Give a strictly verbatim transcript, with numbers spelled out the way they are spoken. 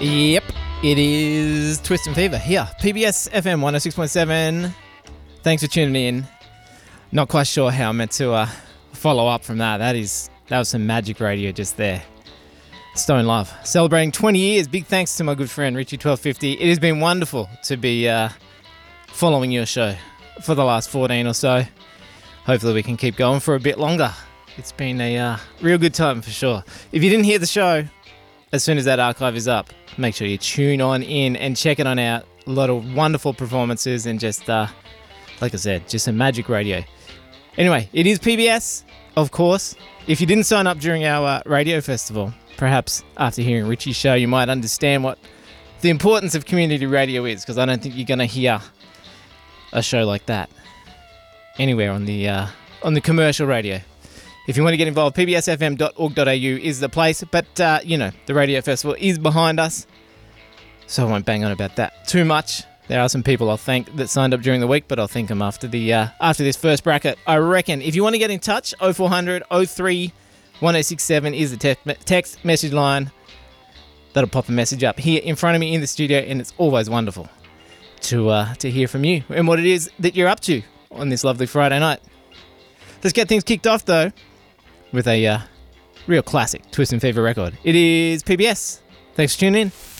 Yep, it is Twist and Fever here. P B S F M one oh six point seven. Thanks for tuning in. Not quite sure how I'm meant to uh, follow up from that. That is that was some magic radio just there. Stone Love celebrating twenty years. Big thanks to my good friend Richie twelve fifty. It has been wonderful to be uh, following your show for the last fourteen or so. Hopefully we can keep going for a bit longer. It's been a uh, real good time for sure. If you didn't hear the show, as soon as that archive is up, make sure you tune on in and check it on out. A lot of wonderful performances and just, uh, like I said, just some magic radio. Anyway, it is P B S, of course. If you didn't sign up during our uh, radio festival, perhaps after hearing Richie's show, you might understand what the importance of community radio is, because I don't think you're going to hear a show like that anywhere on the uh, on the commercial radio. If you want to get involved, p b s f m dot org dot a u is the place. But, uh, you know, the radio festival is behind us, so I won't bang on about that too much. There are some people I'll thank that signed up during the week, but I'll thank them after the uh, after this first bracket, I reckon. If you want to get in touch, oh four hundred oh three one oh six seven is the te- text message line. That'll pop a message up here in front of me in the studio, and it's always wonderful to uh, to hear from you and what it is that you're up to on this lovely Friday night. Let's get things kicked off, though, with a uh, real classic Twist and Fever record. It is P B S. Thanks for tuning in.